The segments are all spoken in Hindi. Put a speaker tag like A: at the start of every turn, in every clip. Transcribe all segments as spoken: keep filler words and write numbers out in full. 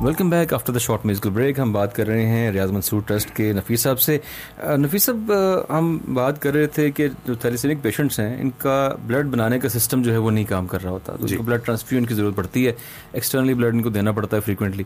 A: Welcome back after the short musical break. हम बात कर रहे हैं रियाज मंसूर ट्रस्ट के नफीस साहब से। नफीस साहब, हम बात कर रहे थे कि जो थैलेसीमिक पेशेंट्स हैं इनका ब्लड बनाने का सिस्टम जो है वो नहीं काम कर रहा होता, तो उनको ब्लड ट्रांसफ्यूजन की ज़रूरत पड़ती है, एक्सटर्नली ब्लड इनको देना पड़ता है फ्रीक्वेंटली।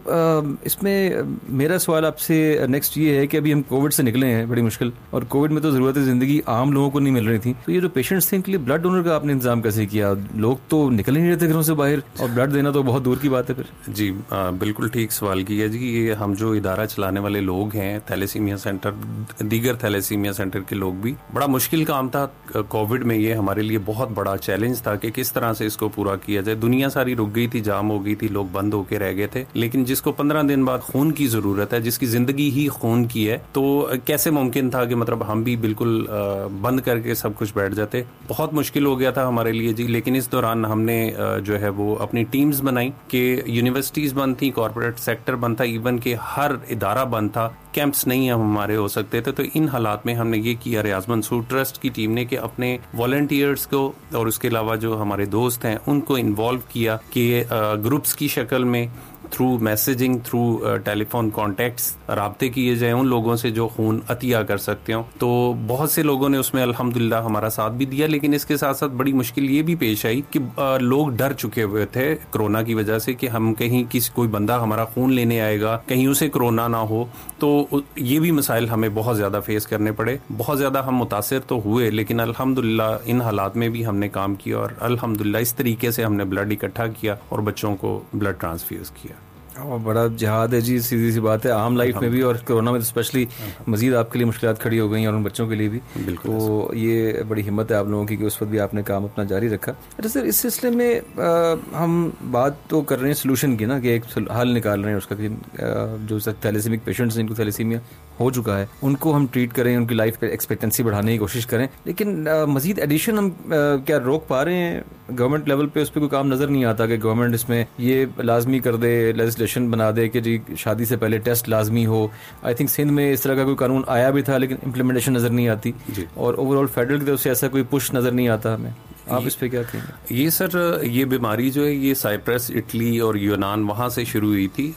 A: तो इसमें मेरा सवाल आपसे नेक्स्ट ये है कि अभी हम कोविड से निकले हैं बड़ी मुश्किल, और कोविड में तो ज़रूरत ज़िंदगी आम लोगों को नहीं मिल रही थी, तो ये जो पेशेंट्स थे इनके लिए ब्लड डोनर का आपने इंतजाम कैसे किया? लोग तो निकल ही नहीं रहे थे घरों से बाहर, और ब्लड देना तो बहुत दूर की बात है फिर।
B: जी आ, बिल्कुल ठीक सवाल किया जी। ये हम जो इदारा चलाने वाले लोग हैं, थैलेसीमिया सेंटर, दीगर थैलेसीमिया सेंटर के लोग भी, बड़ा मुश्किल काम था कोविड में। ये हमारे लिए बहुत बड़ा चैलेंज था कि किस तरह से इसको पूरा किया जाए। दुनिया सारी रुक गई थी, जाम हो गई थी, लोग बंद होके रह गए थे, लेकिन जिसको पंद्रह दिन बाद खून की जरूरत है, जिसकी जिंदगी ही खून की है, तो कैसे मुमकिन था कि मतलब हम भी बिल्कुल बंद करके सब कुछ बैठ जाते। बहुत मुश्किल हो गया था हमारे लिए जी। लेकिन इस दौरान हमने जो है वो अपनी टीम्स बनाई कि यूनिवर्सिटीज बंद थी, कॉर्पोरेट सेक्टर बंद था, इवन के हर इदारा बंद था, कैंप्स नहीं हम हमारे हो सकते थे। तो इन हालात में हमने ये किया, रियाज मंसूर ट्रस्ट की टीम ने, कि अपने वॉलंटियर्स को और उसके अलावा जो हमारे दोस्त हैं उनको इन्वॉल्व किया कि ग्रुप्स की शक्ल में, through messaging, through telephone contacts राब्ते किए जाए उन लोगों से जो खून अतिया कर सकते हो। तो बहुत से लोगों ने उसमें अल्हम्दुलिल्लाह हमारा साथ भी दिया, लेकिन इसके साथ साथ बड़ी मुश्किल ये भी पेश आई कि आ, लोग डर चुके हुए थे कोरोना की वजह से कि हम कहीं किसी कोई बंदा हमारा खून लेने आएगा, कहीं उसे कोरोना ना हो। तो ये भी मसाइल हमें बहुत ज्यादा फेस करने पड़े। बहुत ज्यादा हम मुतासिर तो हुए, लेकिन अल्हम्दुलिल्लाह इन हालात में भी हमने काम किया, और अल्हम्दुलिल्लाह इस तरीके से हमने ब्लड इकट्ठा किया और बच्चों को ब्लड ट्रांसफ्यूज किया।
A: और बड़ा जिहाद है जी, सीधी सी बात है, आम लाइफ में भी और कोरोना में तो स्पेशली मजीद आपके लिए मुश्किलात खड़ी हो गई और उन बच्चों के लिए भी। तो ये बड़ी हिम्मत है आप लोगों की कि उस वक्त भी आपने काम अपना जारी रखा। अच्छा सर, इस सिलसिले में आ, हम बात तो कर रहे हैं सोल्यूशन की ना, कि एक हल निकाल रहे हैं उसका कि जो थैलेसीमिक पेशेंट्स हैं, इनको थैलेसीमिया हो चुका है, उनको हम ट्रीट करें, उनकी लाइफ एक्सपेक्टेंसी बढ़ाने की कोशिश करें, लेकिन मजीद एडिशन हम आ, क्या रोक पा रहे हैं? गवर्नमेंट लेवल पे उस पर कोई काम नजर नहीं आता कि गवर्नमेंट इसमें ये लाजमी कर दे, लेजिस्लेशन बना दे कि जी शादी से पहले टेस्ट लाजमी हो। आई थिंक सिंध में इस तरह का कोई कानून आया भी था, लेकिन इम्प्लीमेंटेशन नजर नहीं आती, और ओवरऑल फेडरल की तरफ से ऐसा कोई पुश नजर नहीं आता हमें। आप इस पे क्या कहेंगे?
B: ये सर, ये बीमारी जो है ये साइप्रस, इटली और यूनान वहाँ से शुरू हुई थी,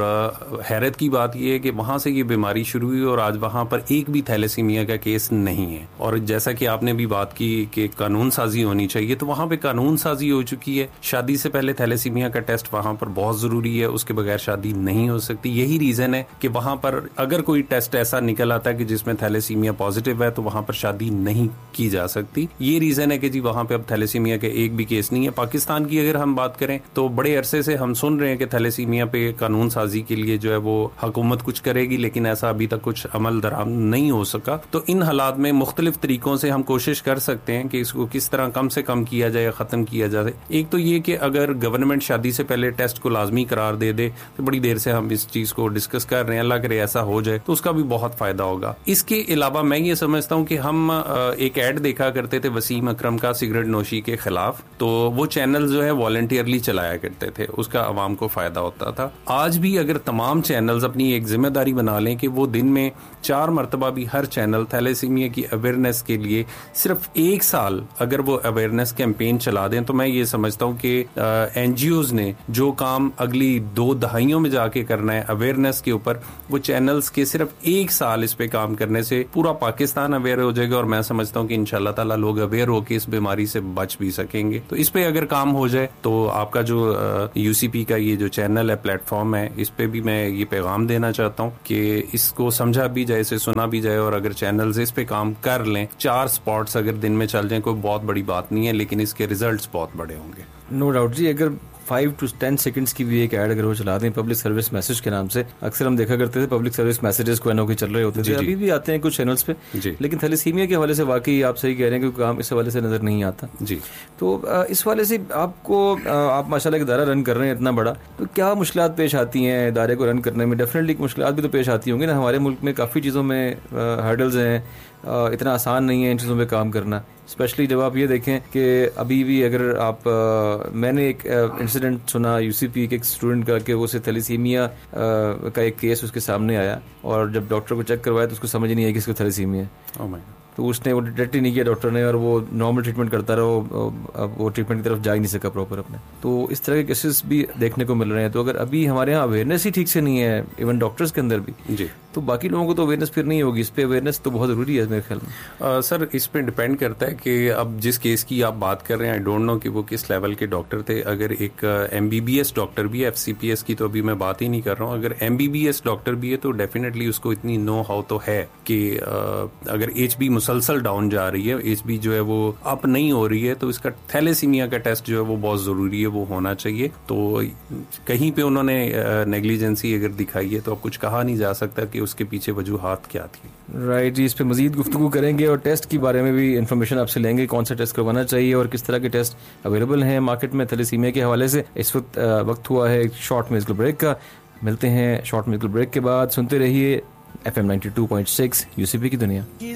B: और हैरत की बात ये है कि वहाँ से ये बीमारी शुरू हुई और आज वहाँ पर एक भी थैलेसीमिया का केस नहीं है। और जैसा कि आपने भी बात की कि कानून साजी होनी चाहिए, तो वहाँ पे कानून साजी हो चुकी है। शादी से पहले थैलेसीमिया का टेस्ट वहाँ पर बहुत जरूरी है, उसके बगैर शादी नहीं हो सकती। यही रीजन है कि वहाँ पर अगर कोई टेस्ट ऐसा निकल आता है कि जिसमें थैलेसीमिया पॉजिटिव है, तो वहाँ पर शादी नहीं की जा सकती। ये रीजन है कि जी वहाँ पे थैलेसीमिया के एक भी केस नहीं है। पाकिस्तान की अगर हम बात करें तो बड़े अरसे से हम सुन रहे हैं कि थैलेसीमिया पे कानून साजी के लिए जो है वो हुकूमत कुछ करेगी, लेकिन ऐसा अभी तक कुछ अमल दराम नहीं हो सका। तो इन हालात में मुख्तलिफ तरीकों से हम कोशिश कर सकते हैं कि इसको किस तरह कम से कम किया जाए, खत्म किया जाए। एक तो ये कि अगर गवर्नमेंट शादी से पहले टेस्ट को लाजमी करार दे दे, तो बड़ी देर से हम इस चीज को डिस्कस कर रहे हैं, अल्लाह करे ऐसा हो जाए तो उसका भी बहुत फायदा होगा। इसके अलावा मैं ये समझता हूँ कि हम एक ऐड देखा करते थे वसीम अकरम का सिगरेट नोशी के खिलाफ, तो वो चैनल जो है वॉलंटियरली चलाया करते थे, उसका आवाम को फायदा होता था। आज भी अगर तमाम चैनल्स अपनी एक जिम्मेदारी बना लें कि वो दिन में चार मरतबा भी हर चैनल थैलेसीमिया की अवेयरनेस के लिए सिर्फ एक साल अगर वो अवेयरनेस कैंपेन चला दें, तो मैं ये समझता हूँ कि एनजीओज ने जो काम अगली दो दहाइयों में जाके करना है अवेयरनेस के ऊपर, वो चैनल्स के सिर्फ एक साल इस पे काम करने से पूरा पाकिस्तान अवेयर हो जाएगा। और मैं समझता हूँ कि इंशाल्लाह ताला लोग अवेयर होकर इस बीमारी से बच भी सकेंगे। तो इस पे अगर काम हो जाए तो आपका जो यूसीपी का ये जो चैनल है, प्लेटफॉर्म है, इस पे भी मैं ये पैगाम देना चाहता हूँ कि इसको समझा भी जाए, इसे सुना भी जाए, और अगर चैनल्स इस पे काम कर लें, चार स्पॉट्स अगर दिन में चल जाएं, कोई बहुत बड़ी बात नहीं है, लेकिन इसके रिजल्ट्स बहुत बड़े होंगे।
A: नो डाउट जी। अगर फाइव टू टेन सेकंड्स की भी एक ऐड अगर वो चला दें पब्लिक सर्विस मैसेज के नाम से, अक्सर हम देखा करते थे पब्लिक सर्विस मैसेजेस को एनओ के चल रहे होते थे, अभी भी आते हैं कुछ चैनल्स पे, लेकिन थैलेसीमिया के हवाले से वाकई आप सही कह रहे हैं कि काम इस हवाले से नजर नहीं आता जी। तो इस वाले से आपको, आप माशाल्लाह एक इदारा रन कर रहे हैं इतना बड़ा, तो क्या मुश्किलात पेश आती हैं इदारे को रन करने में? डेफिनेटली मुश्किलात भी तो पेश आती होंगी ना। हमारे मुल्क में काफ़ी चीज़ों में हर्डल्स हैं, इतना आसान नहीं है इन चीज़ों पे काम करना, स्पेशली जब आप ये देखें कि अभी भी अगर आप आ, मैंने एक इंसिडेंट सुना यूसीपी के एक स्टूडेंट का कि उसे थैलेसीमिया का एक केस उसके सामने आया, और जब डॉक्टर को चेक करवाया तो उसको समझ नहीं आया कि इसको थैलेसीमिया है। तो उसने वो डिटेक्ट ही नहीं किया डॉक्टर ने, और वो नॉर्मल ट्रीटमेंट करता रहा, अब वो ट्रीटमेंट की तरफ जा ही नहीं सका प्रॉपर अपने। तो इस तरह के केसेस भी देखने को मिल रहे हैं। तो अगर अभी हमारे यहाँ अवेयरनेस ही ठीक से नहीं है, इवन डॉक्टर्स के अंदर भी जी, तो बाकी लोगों को तो अवेयरनेस फिर नहीं होगी। इस पे अवेयरनेस तो बहुत जरूरी है मेरे ख्याल में।
B: सर इस पे डिपेंड करता है कि अब जिस केस की आप बात कर रहे हैं, आई डोंट नो कि वो किस लेवल के डॉक्टर थे। अगर एक एमबीबीएस डॉक्टर भी, एफसीपीएस की तो अभी मैं बात ही नहीं कर रहा हूँ, अगर एमबीबीएस डॉक्टर भी है तो डेफिनेटली उसको इतनी नो हाउ तो है कि अगर एचबी मुसलसल डाउन जा रही है, एचबी जो है वो अप नहीं हो रही है, तो इसका थैलेसीमिया का टेस्ट जो है वो बहुत जरूरी है, वो होना चाहिए। तो कहीं पे उन्होंने नेग्लिजेंसी अगर दिखाई है तो अब कुछ कहा नहीं जा सकता कि उसके पीछे वजूहात क्या थी।
A: राइट जी, इस पे मजीद गुफ्तगू करेंगे और टेस्ट के बारे में भी इंफॉर्मेशन आपसे लेंगे, कौन सा टेस्ट करवाना चाहिए और किस तरह के टेस्ट अवेलेबल हैं मार्केट में थैलेसीमिया के हवाले से। इस वक्त वक्त हुआ है शॉर्ट म्यूजिकल ब्रेक का। मिलते हैं शॉर्ट म्यूजिकल ब्रेक के बाद। सुनते रहिए F M ninety two point six UCP की दुनिया।